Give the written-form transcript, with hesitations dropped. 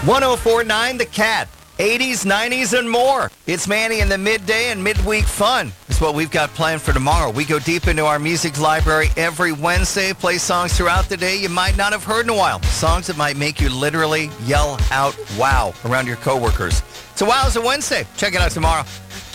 1049 The Cat. 80s, 90s, and more. It's Manny in the midday and midweek fun. It's what we've got planned for tomorrow. We go deep into our music library every Wednesday, play songs throughout the day you might not have heard in a while. Songs that might make you literally yell out, wow, around your coworkers. So wow is a Wednesday. Check it out tomorrow.